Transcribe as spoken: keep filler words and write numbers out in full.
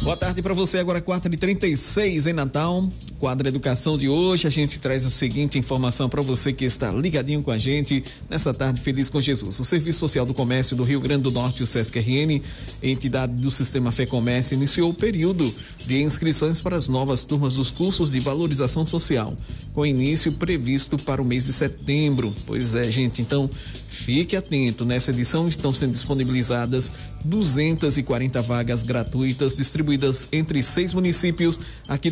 Boa tarde para você, agora quatro e trinta e seis em Natal. Quadro Educação de hoje, a gente traz a seguinte informação para você que está ligadinho com a gente nessa tarde feliz com Jesus. O Serviço Social do Comércio do Rio Grande do Norte, o SESC R N, entidade do Sistema Fé Comércio, iniciou o período de inscrições para as novas turmas dos cursos de valorização social, com início previsto para o mês de setembro. Pois é, gente, então fique atento. Nessa edição estão sendo disponibilizadas duzentas e quarenta vagas gratuitas distribuídas entre seis municípios aqui